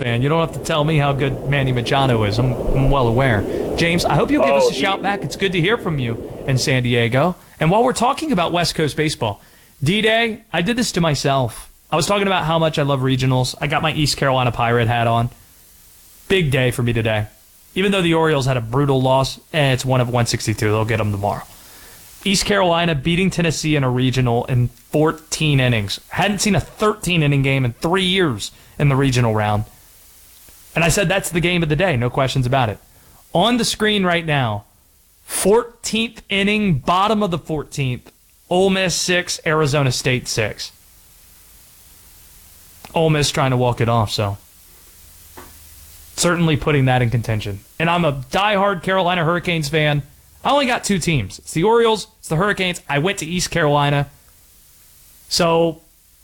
fan. You don't have to tell me how good Manny Machado is. I'm well aware. James, I hope you'll give us a shout back. It's good to hear from you in San Diego. And while we're talking about West Coast baseball, D-Day, I did this to myself. I was talking about how much I love regionals. I got my East Carolina Pirate hat on. Big day for me today. Even though the Orioles had a brutal loss, it's one of 162. They'll get them tomorrow. East Carolina beating Tennessee in a regional in 14 innings. Hadn't seen a 13-inning game in 3 years in the regional round. And I said that's the game of the day, no questions about it. On the screen right now, 14th inning, bottom of the 14th, Ole Miss 6, Arizona State 6. Ole Miss trying to walk it off, so certainly putting that in contention. And I'm a diehard Carolina Hurricanes fan. I only got 2 teams. It's the Orioles, it's the Hurricanes. I went to East Carolina. So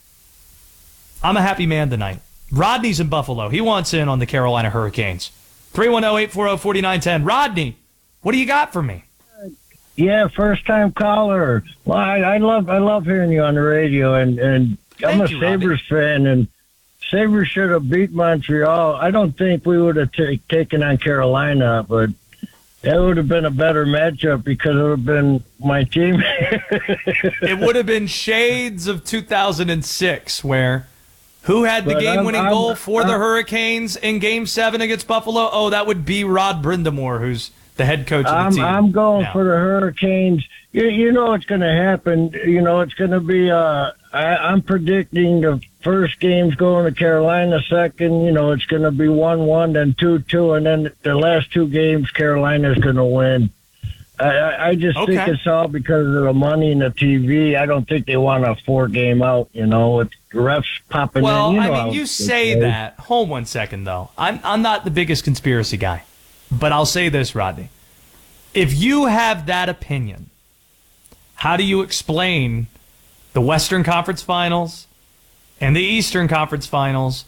I'm a happy man tonight. Rodney's in Buffalo. He wants in on the Carolina Hurricanes. 310-840-4910. Rodney, what do you got for me? Yeah, first-time caller. Well, I love hearing you on the radio, and I'm a Sabres fan, and Sabres should have beat Montreal. I don't think we would have taken on Carolina, but that would have been a better matchup because it would have been my team. It would have been shades of 2006, where who had the game-winning goal for the Hurricanes in Game 7 against Buffalo? Oh, that would be Rod Brindamore, who's the head coach of the team. I'm going for the Hurricanes. You know what's going to happen. You know, it's going to be I'm predicting the first game's going to Carolina, second, it's going to be 1-1, then 2-2, and then the last 2 games Carolina's going to win. I just think it's all because of the money and the TV. I don't think they want a 4-game out, with refs popping in. Well, I mean, you say that. Hold 1 second, though. I'm not the biggest conspiracy guy, but I'll say this, Rodney. If you have that opinion, how do you explain the Western Conference Finals and the Eastern Conference Finals,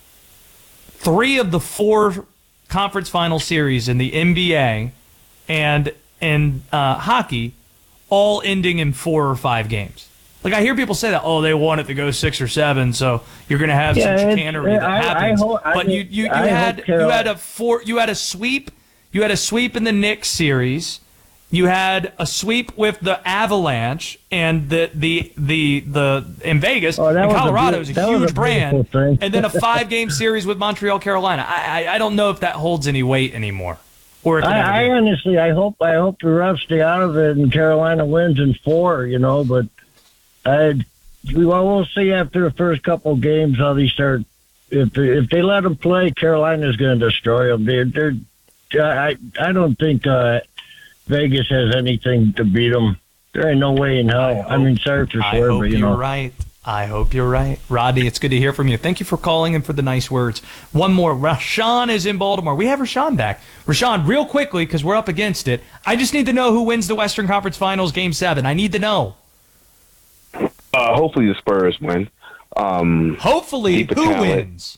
3 of the 4 conference final series in the NBA and in hockey, all ending in 4 or 5 games? Like, I hear people say that, they want it to go 6 or 7, so you're going to have some chicanery that happens. But you had a sweep. You had a sweep in the Knicks series. You had a sweep with the Avalanche and the in Vegas. And Colorado is a huge brand. And then a 5-game series with Montreal, Carolina. I don't know if that holds any weight anymore. Or I honestly, I hope the refs stay out of it and Carolina wins in 4. But we'll see after the first couple of games how they start. If they let them play, Carolina's going to destroy them. I don't think Vegas has anything to beat them. There ain't no way in hell. Sorry for swearing, but you're right. I hope you're right. Rodney, it's good to hear from you. Thank you for calling and for the nice words. One more. Rashawn is in Baltimore. We have Rashawn back. Rashawn, real quickly, because we're up against it, I just need to know who wins the Western Conference Finals Game 7. I need to know. Hopefully the Spurs win. Hopefully, who wins?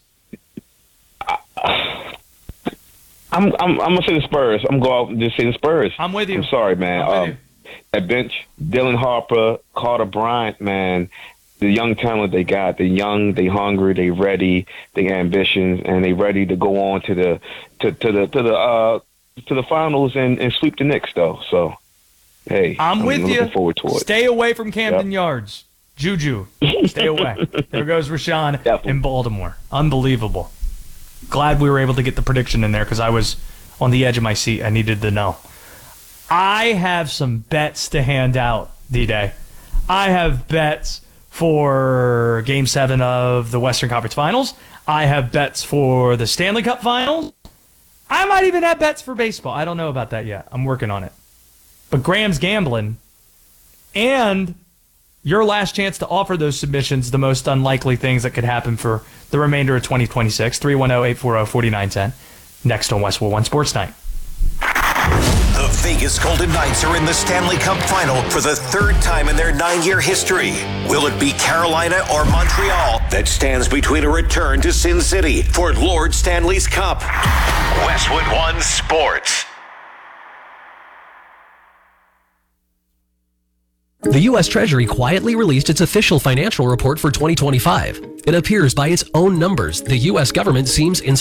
I'm gonna say the Spurs. I'm going to just say the Spurs. I'm with you. I'm sorry, man. That bench, Dylan Harper, Carter Bryant, man, the young talent they got. They're young, they hungry, they ready, they got ambitions, and they ready to go on to the finals and sweep the Knicks though. So, hey, I'm with you. Looking forward to it. Stay away from Camden Yards, Juju. Stay away. There goes Rashawn in Baltimore. Unbelievable. Glad we were able to get the prediction in there because I was on the edge of my seat. I needed to know. I have some bets to hand out, D-Day. I have bets for Game 7 of the Western Conference Finals. I have bets for the Stanley Cup Finals. I might even have bets for baseball. I don't know about that yet. I'm working on it. But Graham's gambling. And your last chance to offer those submissions, the most unlikely things that could happen for the remainder of 2026. 310-840-4910. Next on Westwood One Sports Night. The Vegas Golden Knights are in the Stanley Cup Final for the 3rd time in their 9-year history. Will it be Carolina or Montreal that stands between a return to Sin City for Lord Stanley's Cup? Westwood One Sports. The U.S. Treasury quietly released its official financial report for 2025. It appears by its own numbers, the U.S. government seems in